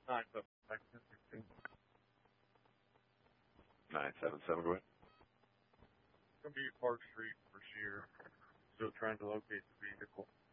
977, 977, go ahead. It's going to be Park Street for Shear. Still trying to locate the vehicle.